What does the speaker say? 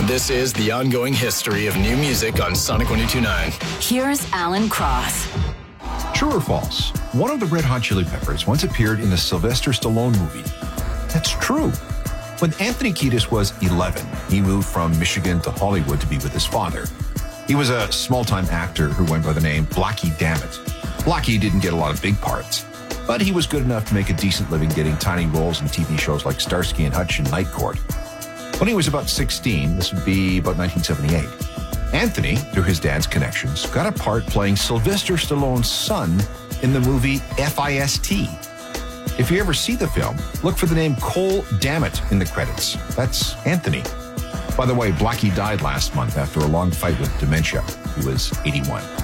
This is the ongoing history of new music on Sonic 102.9. Here's Alan Cross. True or false? One of the Red Hot Chili Peppers once appeared in a Sylvester Stallone movie. That's true. When Anthony Kiedis was 11, he moved from Michigan to Hollywood to be with his father. He was a small-time actor who went by the name Blackie Dammit. Blackie didn't get a lot of big parts, but he was good enough to make a decent living getting tiny roles in TV shows like Starsky and Hutch and Night Court. When he was about 16, this would be about 1978, Anthony, through his dad's connections, got a part playing Sylvester Stallone's son in the movie FIST. If you ever see the film, look for the name Cole Dammit in the credits. That's Anthony. By the way, Blackie died last month after a long fight with dementia. He was 81.